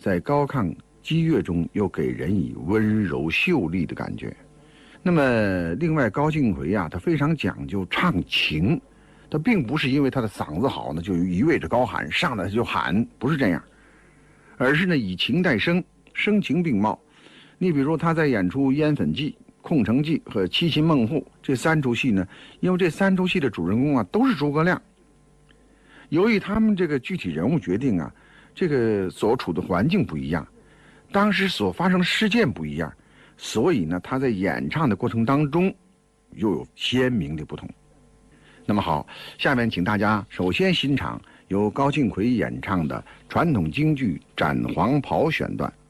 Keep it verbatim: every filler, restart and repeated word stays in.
在高亢激越中又给人以温柔秀丽的感觉。那么，另外高敬奎啊，他非常讲究唱情，他并不是因为他的嗓子好呢，就一味着高喊，上来就喊，不是这样，而是呢以情带声，声情并茂。你比如他在演出《烟粉记》《空城计》和《七擒孟获》这三出戏呢，因为这三出戏的主人公啊都是诸葛亮。由于他们这个具体人物决定啊，这个所处的环境不一样，当时所发生的事件不一样，所以呢，他在演唱的过程当中又有鲜明的不同。那么好，下面请大家首先欣赏由高敬奎演唱的传统京剧《斩黄袍》选段。